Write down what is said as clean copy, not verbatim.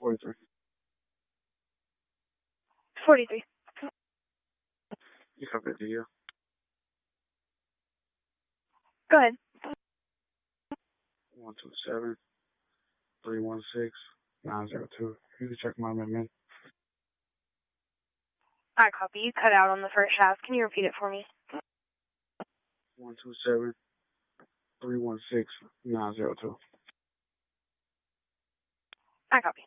43. 43. You copy the deal. Go ahead. 127-316-902. You can check my amendment. I copy. You cut out on the first half. Can you repeat it for me? 127-316-902. I copy.